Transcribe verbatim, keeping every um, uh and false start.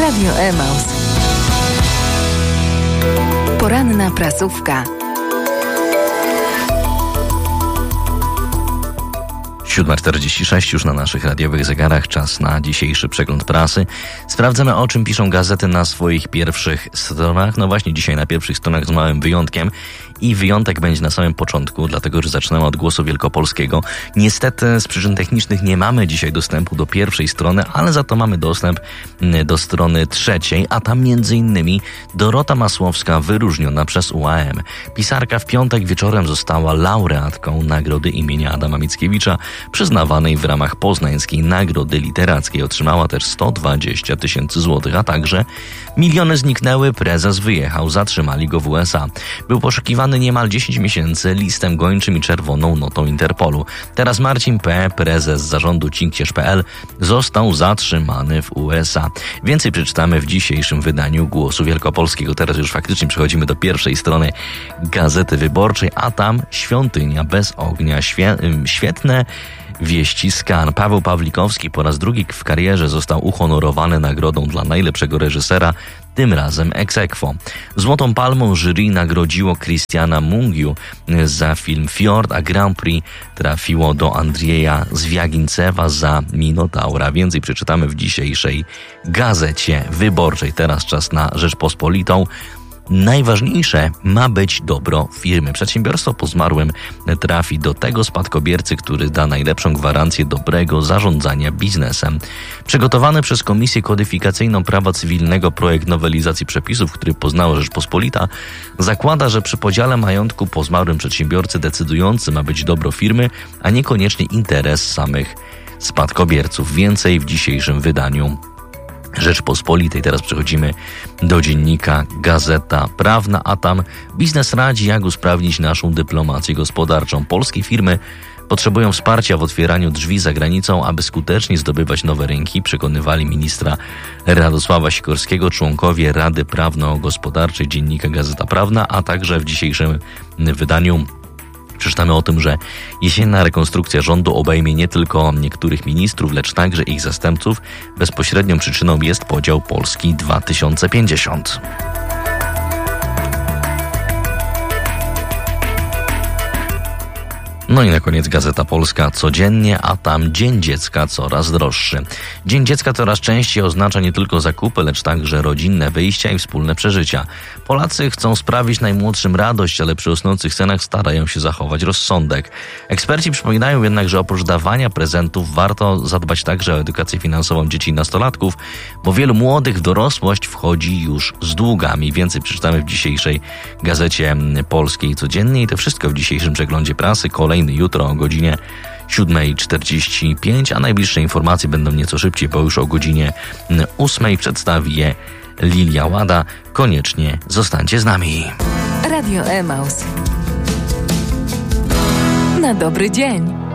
Radio Emaus. Poranna prasówka. siódma czterdzieści sześć już na naszych radiowych zegarach. Czas na dzisiejszy przegląd prasy. Sprawdzamy, o czym piszą gazety na swoich pierwszych stronach. No właśnie, dzisiaj na pierwszych stronach z małym wyjątkiem. I wyjątek będzie na samym początku, dlatego że zaczynamy od Głosu Wielkopolskiego. Niestety z przyczyn technicznych nie mamy dzisiaj dostępu do pierwszej strony, ale za to mamy dostęp do strony trzeciej, a tam między innymi Dorota Masłowska wyróżniona przez U A M. Pisarka w piątek wieczorem została laureatką nagrody imienia Adama Mickiewicza, przyznawanej w ramach Poznańskiej Nagrody Literackiej. Otrzymała też sto dwadzieścia tysięcy złotych, a także miliony zniknęły, prezes wyjechał, zatrzymali go w U S A. Był poszukiwany niemal dziesięć miesięcy listem gończym i czerwoną notą Interpolu. Teraz Marcin P., prezes zarządu Cinkcierz kropka p l, został zatrzymany w U S A. Więcej przeczytamy w dzisiejszym wydaniu Głosu Wielkopolskiego. Teraz już faktycznie przechodzimy do pierwszej strony Gazety Wyborczej, a tam świątynia bez ognia. Świe- świetne wieści z Cannes. Paweł Pawlikowski po raz drugi w karierze został uhonorowany nagrodą dla najlepszego reżysera, tym razem ex aequo. Złotą palmą jury nagrodziło Christiana Mungiu za film Fjord, a Grand Prix trafiło do Andrzeja Zwiagincewa za Minotaura. Więcej przeczytamy w dzisiejszej Gazecie Wyborczej. Teraz czas na Rzeczpospolitą. Najważniejsze ma być dobro firmy. Przedsiębiorstwo po zmarłym trafi do tego spadkobiercy, który da najlepszą gwarancję dobrego zarządzania biznesem. Przygotowany przez Komisję Kodyfikacyjną Prawa Cywilnego projekt nowelizacji przepisów, który poznała Rzeczpospolita, zakłada, że przy podziale majątku po zmarłym przedsiębiorcy decydujący ma być dobro firmy, a niekoniecznie interes samych spadkobierców. Więcej w dzisiejszym wydaniu Rzeczpospolitej. Teraz przechodzimy do dziennika Gazeta Prawna, a tam biznes radzi, jak usprawnić naszą dyplomację gospodarczą. Polskie firmy potrzebują wsparcia w otwieraniu drzwi za granicą, aby skutecznie zdobywać nowe rynki, przekonywali ministra Radosława Sikorskiego, członkowie Rady Prawno-Gospodarczej dziennika Gazeta Prawna, a także w dzisiejszym wydaniu przeczytamy o tym, że jesienna rekonstrukcja rządu obejmie nie tylko niektórych ministrów, lecz także ich zastępców. Bezpośrednią przyczyną jest podział Polski dwa tysiące pięćdziesiąt. No i na koniec Gazeta Polska codziennie, a tam Dzień Dziecka coraz droższy. Dzień Dziecka coraz częściej oznacza nie tylko zakupy, lecz także rodzinne wyjścia i wspólne przeżycia. Polacy chcą sprawić najmłodszym radość, ale przy rosnących cenach starają się zachować rozsądek. Eksperci przypominają jednak, że oprócz dawania prezentów warto zadbać także o edukację finansową dzieci i nastolatków, bo wielu młodych w dorosłość wchodzi już z długami. Więcej przeczytamy w dzisiejszej Gazecie Polskiej codziennie i to wszystko w dzisiejszym przeglądzie prasy. Kolejny jutro o godzinie siódma czterdzieści pięć, a najbliższe informacje będą nieco szybciej, bo już o godzinie ósmej przedstawi je Lilia Łada. Koniecznie zostańcie z nami. Radio Emaus. Na dobry dzień.